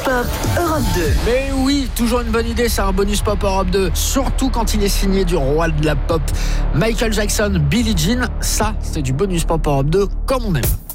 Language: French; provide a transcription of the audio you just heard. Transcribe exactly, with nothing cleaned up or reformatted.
pop Europe deux. Mais oui, toujours une bonne idée, c'est un bonus pop Europe deux. Surtout quand il est signé du roi de la pop, Michael Jackson, Billie Jean. Ça, c'est du bonus pop Europe deux comme on aime.